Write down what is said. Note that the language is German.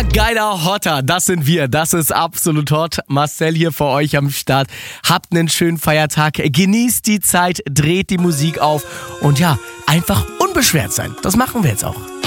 Immer geiler, hotter, das sind wir. Das ist absolut hot. Marcel hier für euch am Start. Habt einen schönen Feiertag, genießt die Zeit, dreht die Musik auf und ja, einfach unbeschwert sein. Das machen wir jetzt auch.